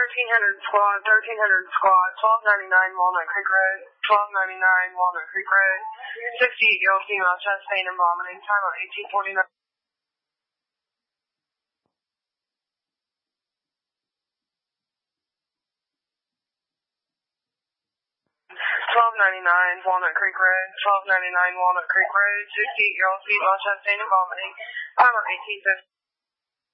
1300 squad, 1299 Walnut Creek Road, 1299 Walnut Creek Road, 68-year-old female, chest pain and vomiting, time on 1849. 1299 Walnut Creek Road, 1299 Walnut Creek Road, 68-year-old female, chest pain and vomiting, time on 1850.